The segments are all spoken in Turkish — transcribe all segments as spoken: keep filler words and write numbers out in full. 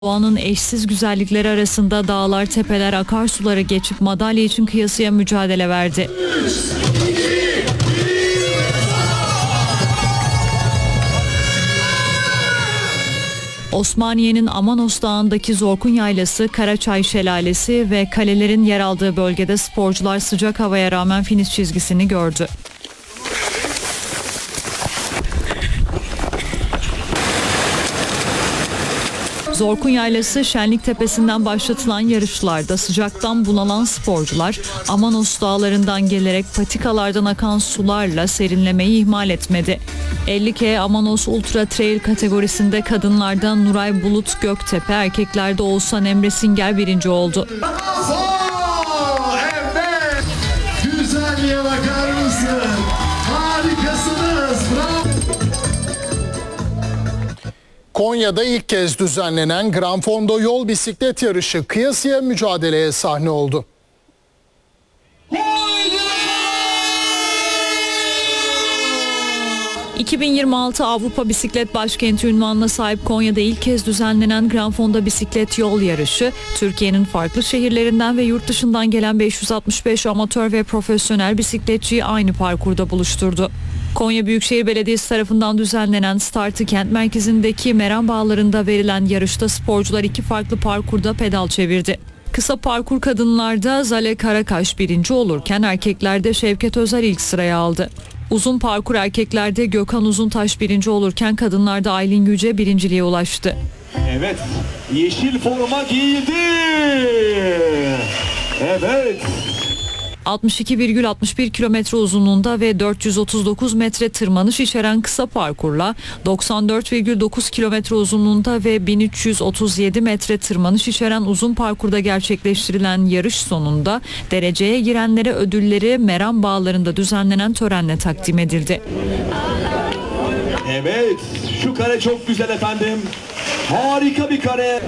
Doğanın eşsiz güzellikleri arasında dağlar, tepeler, akarsuları geçip madalya için kıyasıya mücadele verdi. Osmaniye'nin Amanos Dağı'ndaki Zorkun Yaylası, Karaçay Şelalesi ve kalelerin yer aldığı bölgede sporcular sıcak havaya rağmen finish çizgisini gördü. Zorkun Yaylası Şenlik Tepesi'nden başlatılan yarışlarda sıcaktan bunalan sporcular Amanos dağlarından gelerek patikalardan akan sularla serinlemeyi ihmal etmedi. elli K Amanos Ultra Trail kategorisinde kadınlardan Nuray Bulut Göktepe, erkeklerde Oğuzhan Emre Singer birinci oldu. Evet, güzelliğe bakar mısın? Harikasınız. Bravo. Konya'da ilk kez düzenlenen Gran Fondo yol bisiklet yarışı kıyasıya mücadeleye sahne oldu. iki bin yirmi altı Avrupa Bisiklet Başkenti unvanına sahip Konya'da ilk kez düzenlenen Gran Fondo bisiklet yol yarışı, Türkiye'nin farklı şehirlerinden ve yurt dışından gelen beş yüz altmış beş amatör ve profesyonel bisikletçiyi aynı parkurda buluşturdu. Konya Büyükşehir Belediyesi tarafından düzenlenen startı kent merkezindeki Meram Bağları'nda verilen yarışta sporcular iki farklı parkurda pedal çevirdi. Kısa parkur kadınlarda Zale Karakaş birinci olurken erkeklerde Şevket Özer ilk sırayı aldı. Uzun parkur erkeklerde Gökhan Uzuntaş birinci olurken kadınlarda Aylin Yüce birinciliğe ulaştı. Evet, yeşil forma giydi. Evet. altmış iki virgül altmış bir kilometre uzunluğunda ve dört yüz otuz dokuz metre tırmanış içeren kısa parkurla doksan dört virgül dokuz kilometre uzunluğunda ve bin üç yüz otuz yedi metre tırmanış içeren uzun parkurda gerçekleştirilen yarış sonunda dereceye girenlere ödülleri Meram Bağları'nda düzenlenen törenle takdim edildi. Evet, şu kare çok güzel efendim. Harika bir kare.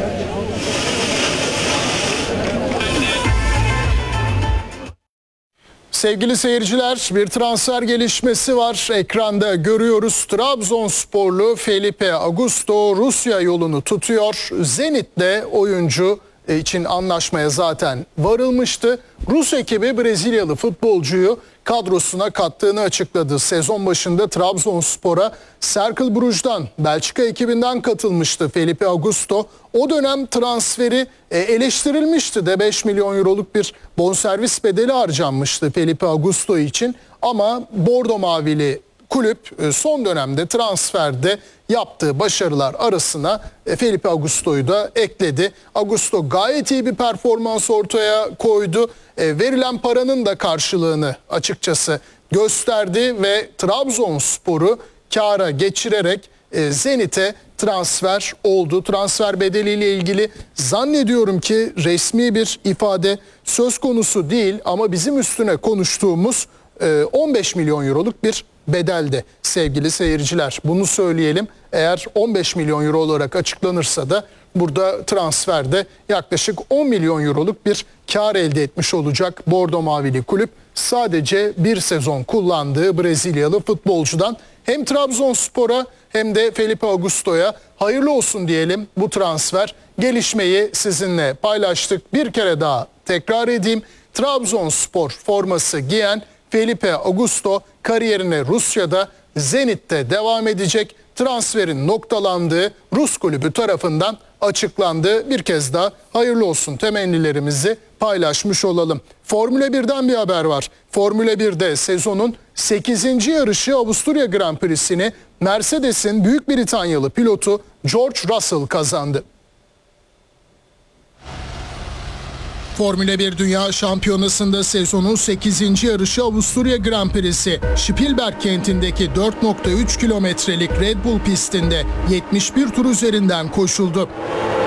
Sevgili seyirciler, bir transfer gelişmesi var. Ekranda görüyoruz. Trabzonsporlu Felipe Augusto Rusya yolunu tutuyor. Zenit'le oyuncu için anlaşmaya zaten varılmıştı. Rus ekibi Brezilyalı futbolcuyu kadrosuna kattığını açıkladı. Sezon başında Trabzonspor'a Cercle Bruges'dan, Belçika ekibinden katılmıştı Felipe Augusto. O dönem transferi eleştirilmişti de beş milyon euroluk bir bonservis bedeli harcanmıştı Felipe Augusto için. Ama Bordo Mavili kulüp son dönemde transferde yaptığı başarılar arasına Felipe Augusto'yu da ekledi. Augusto gayet iyi bir performans ortaya koydu. E, verilen paranın da karşılığını açıkçası gösterdi ve Trabzonspor'u kâra geçirerek e, Zenit'e transfer oldu. Transfer bedeliyle ilgili zannediyorum ki resmi bir ifade söz konusu değil ama bizim üstüne konuştuğumuz e, on beş milyon euroluk bir bedelde sevgili seyirciler. Bunu söyleyelim. Eğer on beş milyon euro olarak açıklanırsa da burada transferde yaklaşık on milyon euroluk bir kar elde etmiş olacak Bordo Mavili kulüp. Sadece bir sezon kullandığı Brezilyalı futbolcudan hem Trabzonspor'a hem de Felipe Augusto'ya hayırlı olsun diyelim bu transfer. Gelişmeyi sizinle paylaştık. Bir kere daha tekrar edeyim. Trabzonspor forması giyen Felipe Augusto kariyerine Rusya'da Zenit'te devam edecek. Transferin noktalandığı Rus kulübü tarafından açıklandı. Bir kez daha hayırlı olsun temennilerimizi paylaşmış olalım. Formula birden bir haber var. Formula birde sezonun sekizinci yarışı Avusturya Grand Prix'sini Mercedes'in Büyük Britanyalı pilotu George Russell kazandı. Formula bir Dünya Şampiyonası'nda sezonun sekizinci yarışı Avusturya Grand Prix'si. Spielberg kentindeki dört nokta üç kilometrelik Red Bull pistinde yetmiş bir tur üzerinden koşuldu.